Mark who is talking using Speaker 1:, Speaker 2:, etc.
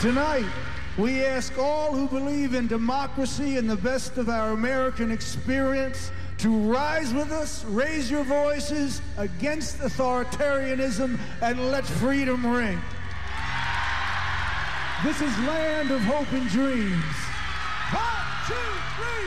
Speaker 1: Tonight, we ask all who believe in democracy and the best of our American experience to rise with us, raise your voices against authoritarianism, and let freedom ring. This is Land of Hope and Dreams. 1, 2, 3.